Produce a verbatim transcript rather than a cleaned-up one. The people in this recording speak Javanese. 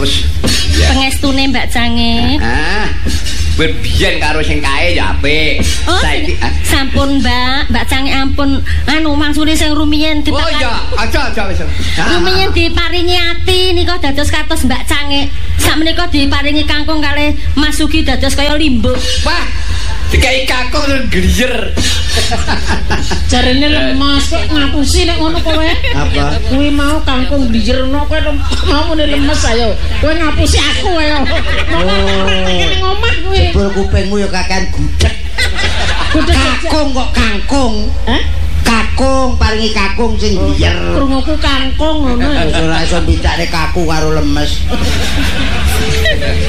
terus pengestune Mbak Cange. Ah. Kowe biyen karo sing kae ya apik. Oh, Saiki sampun Mbak, Mbak Cange ampun anu maksudnya sing rumiyin Oh iya, aja aja wis. Rumiyin diparingi ati nika dados kados Mbak Cange. Sakmenika diparingi kangkung kalih Mas Sugi dados kaya limbuk. Wah, dikai kangkung terus gliyer. Jarene lemes kok ngapusi nek ngono kowe. Apa? Kuwi mau kangkung dijerno kowe mau muni lemes ayo. Kowe ngapusi aku ayo. Oh. Ning omah kuwi. Jebul kupingmu ya kakean gudeg. Kakung kok kangkung. Hah? Kakung paringi kakung sing biyer. Krunguku kangkung ngono. Wis ora iso mbicake kaku karo lemes.